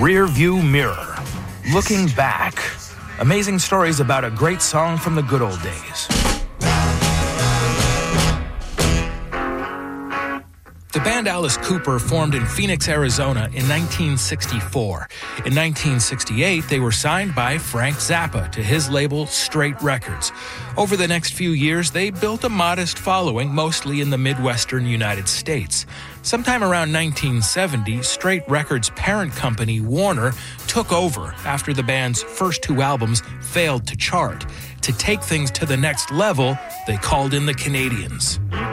Rear View Mirror. Looking back. Amazing stories about a great song from the good old days. The band Alice Cooper formed in Phoenix, Arizona in 1964. In 1968, they were signed by Frank Zappa to his label Straight Records. Over the next few years, they built a modest following, mostly in the Midwestern United States. Sometime around 1970, Straight Records' parent company, Warner, took over after the band's first two albums failed to chart. To take things to the next level, they called in the Canadians.